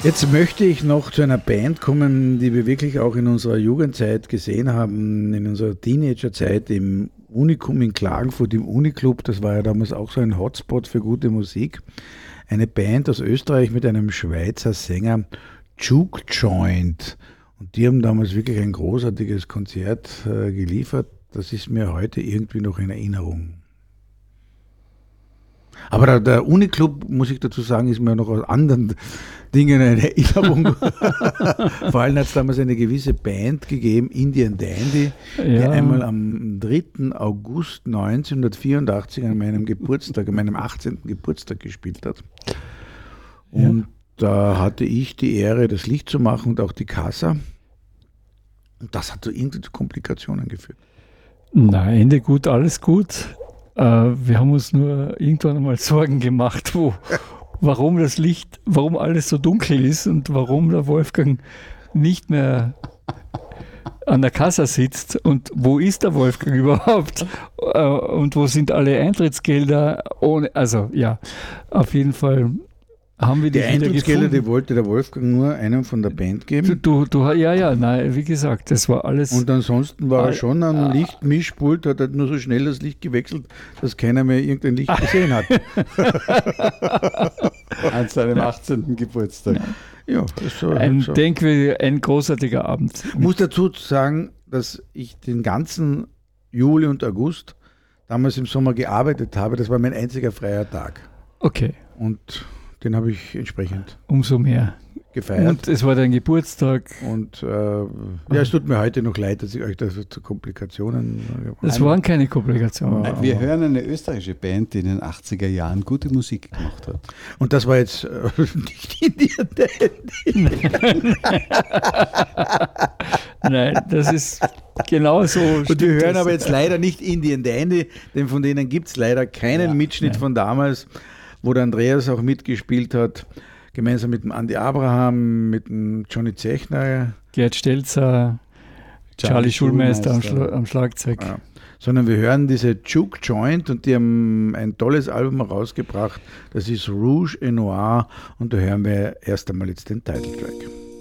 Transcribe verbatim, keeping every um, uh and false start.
Jetzt möchte ich noch zu einer Band kommen, die wir wirklich auch in unserer Jugendzeit gesehen haben, in unserer Teenagerzeit im Unikum in Klagenfurt, im Uniclub. Das war ja damals auch so ein Hotspot für gute Musik. Eine Band aus Österreich mit einem Schweizer Sänger, Juke Joint. Und die haben damals wirklich ein großartiges Konzert äh, geliefert. Das ist mir heute irgendwie noch in Erinnerung. Aber der, der Uniclub, muss ich dazu sagen, ist mir noch aus anderen Dingen eine Erinnerung. Vor allem hat es damals eine gewisse Band gegeben, Indian Dandy, ja. die einmal am dritten August neunzehnhundertvierundachtzig an meinem Geburtstag, an meinem achtzehnten Geburtstag gespielt hat. Und ja. da hatte ich die Ehre, das Licht zu machen und auch die Kassa. Und das hat so irgendwie zu Komplikationen geführt. Nein, Ende gut, alles gut. Äh, wir haben uns nur irgendwann einmal Sorgen gemacht, wo, warum das Licht, warum alles so dunkel ist und warum der Wolfgang nicht mehr an der Kasse sitzt und wo ist der Wolfgang überhaupt äh, und wo sind alle Eintrittsgelder ohne, also ja, auf jeden Fall haben wir die, die Eintrittsgelder, die wollte der Wolfgang nur einem von der Band geben. Du, du, ja, ja, nein, wie gesagt, das war alles. Und ansonsten war er schon am äh, Lichtmischpult, hat halt nur so schnell das Licht gewechselt, dass keiner mehr irgendein Licht gesehen hat. An seinem achtzehnten Geburtstag. Ja, das so, ein so. denkwürdiger, ein großartiger Abend. Ich muss dazu sagen, dass ich den ganzen Juli und August damals im Sommer gearbeitet habe. Das war mein einziger freier Tag. Okay. Und den habe ich entsprechend umso mehr gefeiert. Und es war dein Geburtstag. Und äh, ja, es tut mir heute noch leid, dass ich euch da so zu Komplikationen... Das waren keine Komplikationen. Ja, wir hören eine österreichische Band, die in den achtziger Jahren gute Musik gemacht hat. Und das war jetzt äh, nicht Indian Dandy. Nein, das ist genau so. Und wir hören aber jetzt leider nicht Indian Dandy, denn von denen gibt es leider keinen ja, Mitschnitt nein. von damals, wo der Andreas auch mitgespielt hat, gemeinsam mit dem Andi Abraham, mit dem Johnny Zechner, Gerd Stelzer, Charlie, Charlie Schulmeister, Schulmeister am, Schla- am Schlagzeug. Ja. Sondern wir hören diese Juke Joint und die haben ein tolles Album rausgebracht, das ist Rouge et Noir und da hören wir erst einmal jetzt den Titeltrack.